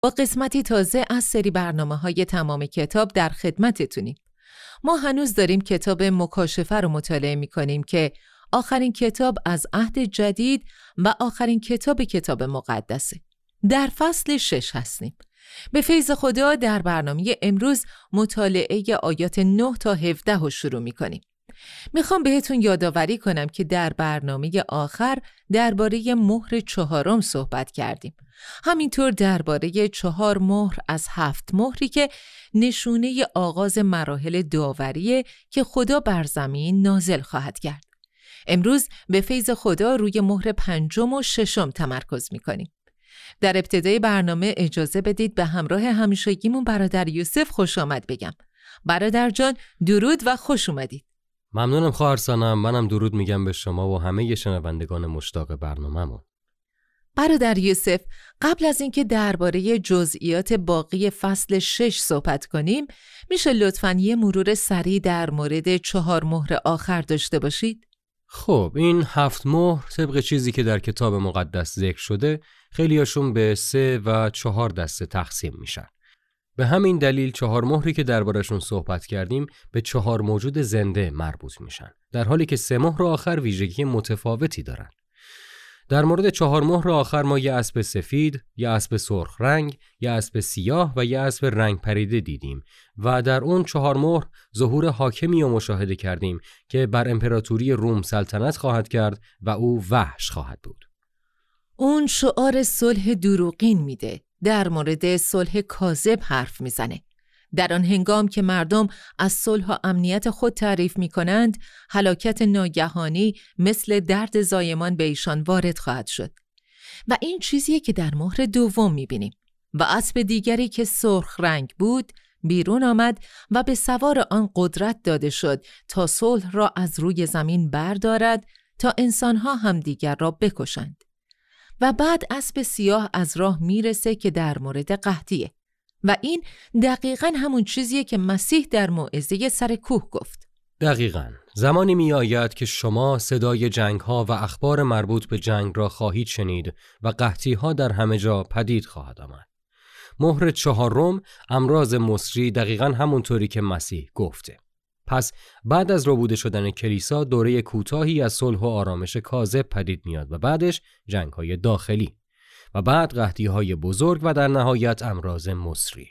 با قسمتی تازه از سری برنامه‌های تمام کتاب در خدمتتونیم. ما هنوز داریم کتاب مکاشفه رو مطالعه می‌کنیم که آخرین کتاب از عهد جدید و آخرین کتاب مقدسه. در فصل 6 هستیم. به فیض خدا در برنامه امروز مطالعه آیات 9 تا 17 رو شروع می‌کنیم. میخوام بهتون یادآوری کنم که در برنامه آخر درباره مهر 4 صحبت کردیم. همینطور درباره 4 مهر از 7 مهری که نشونه آغاز مراحل داوریه که خدا بر زمین نازل خواهد کرد. امروز به فیض خدا روی مهر 5 و 6 تمرکز میکنیم. در ابتدای برنامه اجازه بدید به همراه همیشگیمون برادر یوسف خوش آمد بگم. برادر جان درود و خوش اومدید. ممنونم خواهر سانم. منم درود میگم به شما و همه شنوندگان مشتاق برنامه‌مون. برادر یوسف، قبل از اینکه درباره جزئیات باقی فصل 6 صحبت کنیم، میشه لطفاً یه مرور سریع در مورد 4 مهر آخر داشته باشید؟ خب این 7 مهر طبق چیزی که در کتاب مقدس ذکر شده، خیلیاشون به 3 و 4 دسته تقسیم میشن. به همین دلیل 4 مهری که دربارشون صحبت کردیم به 4 موجود زنده مربوط میشن، در حالی که 3 مهر آخر ویژگی متفاوتی دارن. در مورد 4 مهر آخر ما یه اسب سفید، یه اسب سرخ رنگ، یه اسب سیاه و یه اسب رنگ پریده دیدیم و در اون 4 مهر ظهور حاکمی رو مشاهده کردیم که بر امپراتوری روم سلطنت خواهد کرد و او وحش خواهد بود. اون شعار صلح دروغین میده، در مورد صلح کاذب حرف میزنه. در آن هنگام که مردم از صلح و امنیت خود تعریف میکنند، هلاکت ناگهانی مثل درد زایمان به ایشان وارد خواهد شد. و این چیزیه که در مهر 2 میبینیم. و اسب دیگری که سرخ رنگ بود بیرون آمد و به سوار آن قدرت داده شد تا صلح را از روی زمین بردارد تا انسانها هم دیگر را بکشند. و بعد اسب سیاه از راه میرسه که در مورد قحطیه. و این دقیقاً همون چیزیه که مسیح در موعظه سر کوه گفت. دقیقاً زمانی می آید که شما صدای جنگ‌ها و اخبار مربوط به جنگ را خواهید شنید و قحطی‌ها در همه جا پدید خواهد آمد. مهر 4 امراض مصری دقیقاً همونطوری که مسیح گفته. پس بعد از ربوده شدن کلیسا دوره کوتاهی از صلح و آرامش کاذب پدید میاد و بعدش جنگ‌های داخلی و بعد قحطی‌های بزرگ و در نهایت امراض مصری.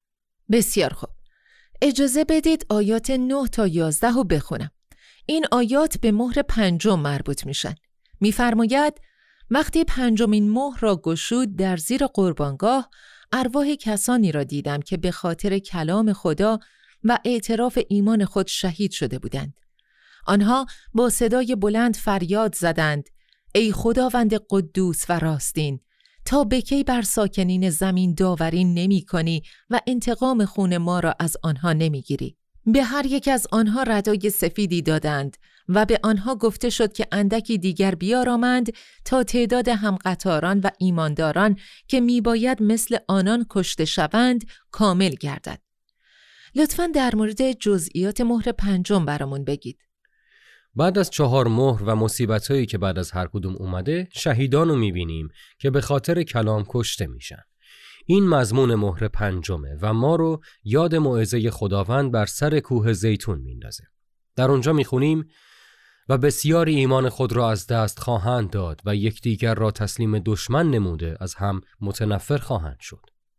بسیار خوب. اجازه بدید آیات 9 تا 11 رو بخونم. این آیات به مهر 5 مربوط میشن. میفرماید وقتی 5مین مهر را گشود در زیر قربانگاه، ارواح کسانی را دیدم که به خاطر کلام خدا و اعتراف ایمان خود شهید شده بودند. آنها با صدای بلند فریاد زدند: ای خداوند قدوس و راستین، تا به کی بر ساکنین زمین داوری نمی کنی و انتقام خون ما را از آنها نمی گیری؟ به هر یک از آنها ردای سفیدی دادند و به آنها گفته شد که اندکی دیگر بیارامند تا تعداد همقطاران و ایمانداران که می باید مثل آنان کشته شوند کامل گردد. لطفاً در مورد جزئیات مهر 5 برامون بگید. بعد از 4 مهر و مصیبتایی که بعد از هر کدوم اومده، شهیدان رو میبینیم که به خاطر کلام کشته میشن. این مضمون مهر 5 و ما رو یاد موعظه خداوند بر سر کوه زیتون میندازه. در اونجا میخونیم و بسیاری ایمان خود را از دست خواهند داد و یکدیگر را تسلیم دشمن نموده از هم متنفر خواهند شد.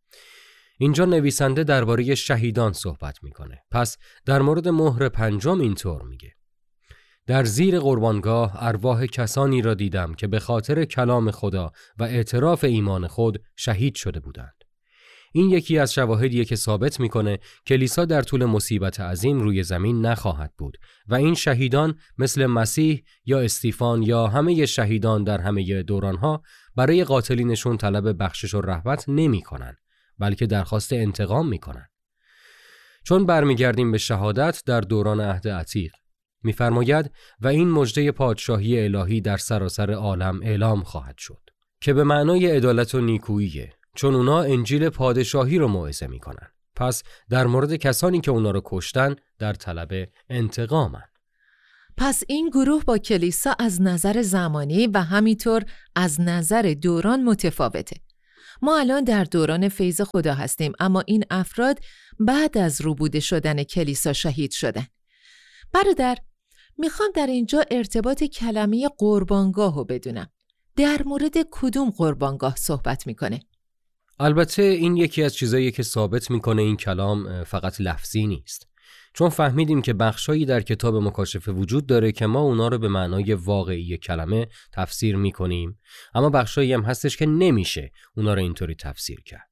اینجا نویسنده درباره شهیدان صحبت میکنه. پس در مورد مهر 5 اینطور میگه: در زیر قربانگاه ارواح کسانی را دیدم که به خاطر کلام خدا و اعتراف ایمان خود شهید شده بودند. این یکی از شواهدیه که ثابت میکنه کلیسا در طول مصیبت عظیم روی زمین نخواهد بود و این شهیدان مثل مسیح یا استیفان یا همه شهیدان در همه دورانها برای قاتلینشون طلب بخشش و رحمت نمیکنن، بلکه درخواست انتقام میکنن. چون برمیگردیم به شهادت در دوران عهد عتیق، می‌فرماید و این مژده پادشاهی الهی در سراسر عالم اعلام خواهد شد که به معنای عدالت و نیکوییه، چون اونا انجیل پادشاهی رو موعظه میکنن. پس در مورد کسانی که اونا رو کشتن در طلب انتقامن. پس این گروه با کلیسا از نظر زمانی و همینطور از نظر دوران متفاوته. ما الان در دوران فیض خدا هستیم، اما این افراد بعد از روبوده شدن کلیسا شهید شدن. برادر، میخوام در اینجا ارتباط کلمه قربانگاه رو بدونم. در مورد کدوم قربانگاه صحبت میکنه؟ البته این یکی از چیزاییه که ثابت میکنه این کلام فقط لفظی نیست. چون فهمیدیم که بخشایی در کتاب مکاشفه وجود داره که ما اونا رو به معنای واقعی کلمه تفسیر میکنیم، اما بخشایی هم هستش که نمیشه اونا رو اینطوری تفسیر کرد.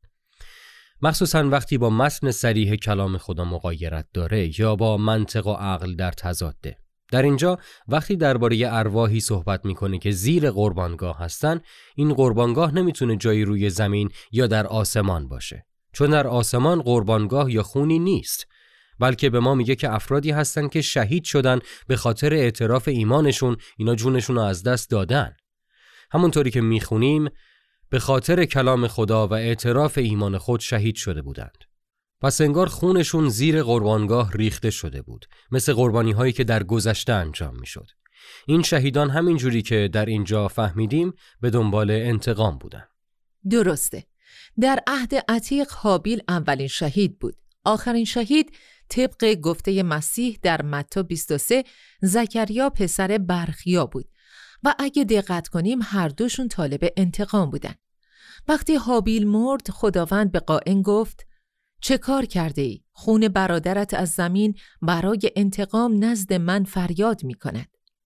مخصوصا وقتی با متن صریح کلام خدا مغایرت داره یا با منطق و عقل در تضاده. در اینجا وقتی درباره ارواحی صحبت میکنه که زیر قربانگاه هستن، این قربانگاه نمیتونه جایی روی زمین یا در آسمان باشه، چون در آسمان قربانگاه یا خونی نیست، بلکه به ما میگه که افرادی هستن که شهید شدن به خاطر اعتراف ایمانشون. اینا جونشون رو از دست دادن. همونطوری که میخونیم به خاطر کلام خدا و اعتراف ایمان خود شهید شده بودند. پس انگار خونشون زیر قربانگاه ریخته شده بود، مثل قربانی هایی که در گذشته انجام میشد. این شهیدان همینجوری که در اینجا فهمیدیم به دنبال انتقام بودن. درسته. در عهد عتیق هابیل اولین شهید بود. آخرین شهید طبق گفته مسیح در متی 23 زکریا پسر برخیا بود و اگه دقت کنیم هر دوشون طالب انتقام بودن. وقتی هابیل مرد، خداوند به قائن گفت: چه کار کرده ای؟ خون برادرت از زمین برای انتقام نزد من فریاد می کند.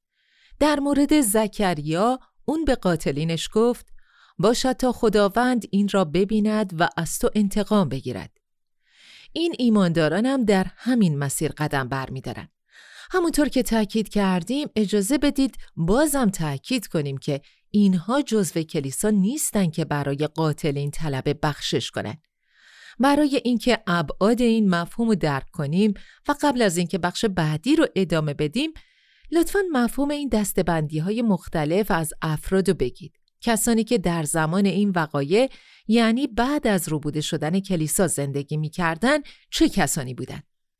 در مورد زکریا، اون به قاتلینش گفت: باشد تا خداوند این را ببیند و از تو انتقام بگیرد. این ایمانداران هم در همین مسیر قدم برمی دارن. همونطور که تأکید کردیم، اجازه بدید بازم تأکید کنیم که اینها جزو کلیسا نیستن که برای قاتلین طلب بخشش کنن. برای اینکه ابعاد این مفهوم رو درک کنیم و قبل از اینکه بخش بعدی رو ادامه بدیم، لطفاً مفهوم این دسته‌بندی‌های مختلف از افراد رو بگید. کسانی که در زمان این وقایع، یعنی بعد از روبوده شدن کلیسا زندگی می‌کردن، چه کسانی بودند؟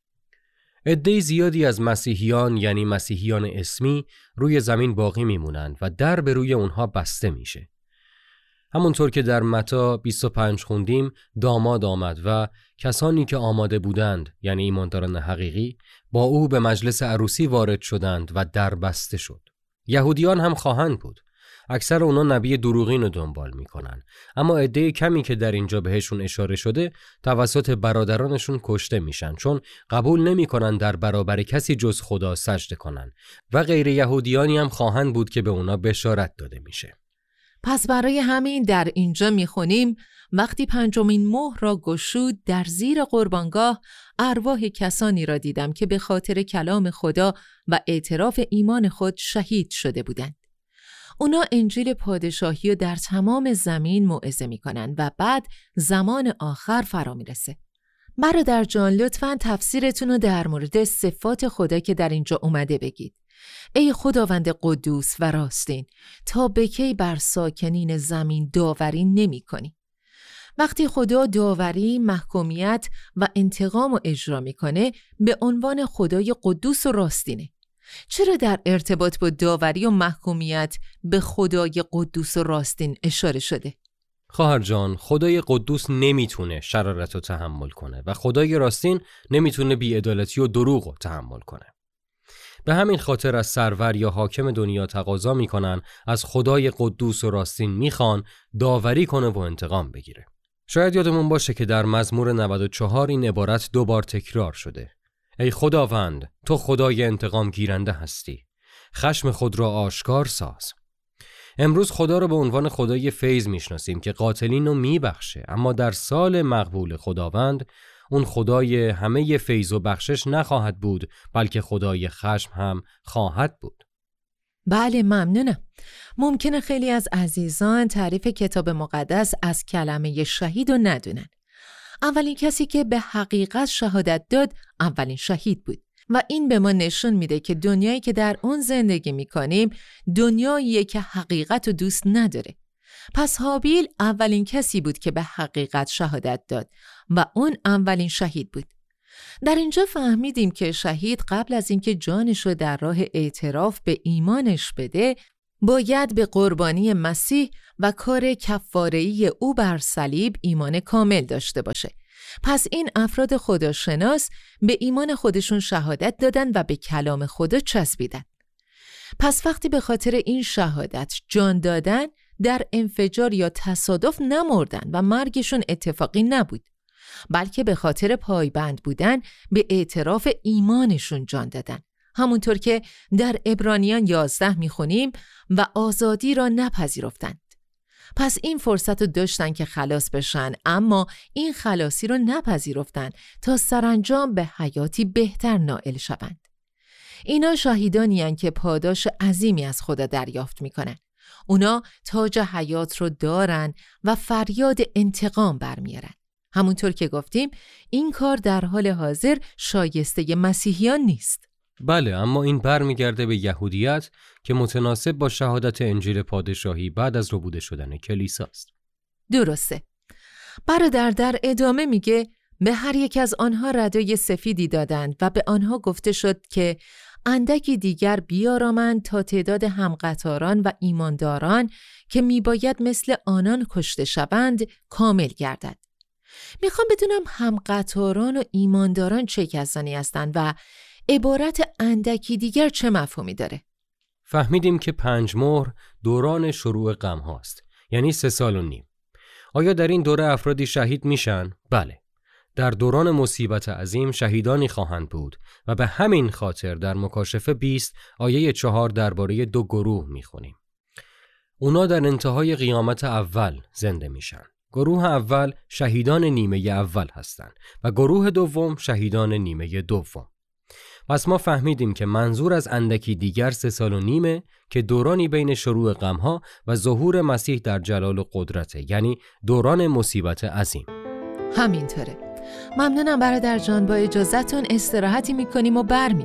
عده زیادی از مسیحیان، یعنی مسیحیان اسمی، روی زمین باقی میمونند و در به روی اونها بسته میشه. همونطور که در متی 25 خوندیم، داماد آمد و کسانی که آماده بودند، یعنی ایمانداران حقیقی، با او به مجلس عروسی وارد شدند و در بسته شد. یهودیان هم خواهند بود. اکثر اونا نبی دروغین رو دنبال میکنن، اما عده کمی که در اینجا بهشون اشاره شده توسط برادرانشون کشته میشن، چون قبول نمیکنن در برابر کسی جز خدا سجده کنن و غیر یهودیانی هم خواهند بود که به اونا بشارت داده میشه. پس برای همین در اینجا میخونیم: وقتی پنجمین مهر را گشود، در زیر قربانگاه ارواح کسانی را دیدم که به خاطر کلام خدا و اعتراف ایمان خود شهید شده بودند. اونا انجیل پادشاهی رو در تمام زمین موعظه میکنن و بعد زمان آخر فرا میرسه. برادر جان، لطفاً تفسیرتون رو در مورد صفات خدا که در اینجا اومده بگید. ای خداوند قدوس و راستین، تا به کی بر ساکنین زمین داوری نمی کنی؟ وقتی خدا داوری، محکومیت و انتقام رو اجرا میکنه، به عنوان خدای قدوس و راستینه. چرا در ارتباط با داوری و محکومیت به خدای قدوس و راستین اشاره شده؟ خواهر جان، خدای قدوس نمیتونه شرارت رو تحمل کنه و خدای راستین نمیتونه بی‌عدالتی و دروغ رو تحمل کنه. به همین خاطر از سرور یا حاکم دنیا تقاضا میکنن، از خدای قدوس و راستین میخوان داوری کنه و انتقام بگیره. شاید یادمون باشه که در مزمور 94 این عبارت 2 بار تکرار شده: ای خداوند، تو خدای انتقام گیرنده هستی، خشم خود را آشکار ساز. امروز خدا رو به عنوان خدای فیض میشناسیم که قاتلین رو میبخشه، اما در سال مقبول خداوند اون خدای همه فیض و بخشش نخواهد بود، بلکه خدای خشم هم خواهد بود. بله، ممنونم. ممکنه خیلی از عزیزان تعریف کتاب مقدس از کلمه شهید رو ندونن. اولین کسی که به حقیقت شهادت داد اولین شهید بود و این به ما نشون میده که دنیایی که در اون زندگی میکنیم دنیاییه که حقیقت رو دوست نداره. پس هابیل اولین کسی بود که به حقیقت شهادت داد و اون اولین شهید بود. در اینجا فهمیدیم که شهید قبل از اینکه جانش رو در راه اعتراف به ایمانش بده، باید به قربانی مسیح و کار کفاره‌ای او بر صلیب ایمان کامل داشته باشه. پس این افراد خداشناس به ایمان خودشون شهادت دادن و به کلام خدا چسبیدن. پس وقتی به خاطر این شهادت جان دادن، در انفجار یا تصادف نمردن و مرگشون اتفاقی نبود، بلکه به خاطر پایبند بودن به اعتراف ایمانشون جان دادن. همونطور که در عبرانیان 11 میخونیم و آزادی را نپذیرفتند. پس این فرصت رو داشتن که خلاص بشن، اما این خلاصی رو نپذیرفتن تا سرانجام به حیاتی بهتر نائل شوند. اینا شهیدانی هستند که پاداش عظیمی از خدا دریافت میکنن. اونا تاج حیات رو دارن و فریاد انتقام برمیارن. همونطور که گفتیم این کار در حال حاضر شایسته مسیحیان نیست. بله، اما این برمیگرده به یهودیت که متناسب با شهادت انجیل پادشاهی بعد از ربوده شدن کلیساست. درسته. برادر در ادامه میگه به هر یک از آنها ردای سفیدی دادند و به آنها گفته شد که اندکی دیگر بیارامند تا تعداد همقطاران و ایمانداران که میباید مثل آنان کشته شوند کامل گردد. میخوام بدونم همقطاران و ایمانداران چه کسانی هستند و عبارت اندکی دیگر چه مفهومی داره؟ فهمیدیم که 5 مهر دوران شروع غم هاست، یعنی 3 سال و نیم. آیا در این دوره افرادی شهید میشن؟ بله. در دوران مصیبت عظیم شهیدانی خواهند بود و به همین خاطر در مکاشفه 20 آیه 4 درباره 2 گروه میخونیم. اونا در انتهای قیامت اول زنده میشن. گروه اول شهیدان نیمه اول هستند و گروه دوم شهیدان نیمه دوم. پس ما فهمیدیم که منظور از اندکی دیگر 3 سال و نیمه که دورانی بین شروع غمها و ظهور مسیح در جلال و قدرته، یعنی دوران مصیبت عظیم. همینطوره. ممنونم برادر جان، با اجازهتون استراحتی میکنیم و برمیگردیم.